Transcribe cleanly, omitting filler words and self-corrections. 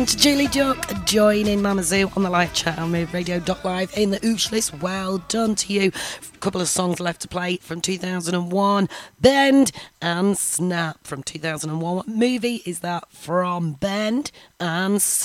To Julie Duck joining Mama Zoo on the live chat on moveradio.live in the Ooch list. Well done to you. A couple of songs left to play from 2001. Bend and Snap from 2001. What movie is that from? Bend and Snap.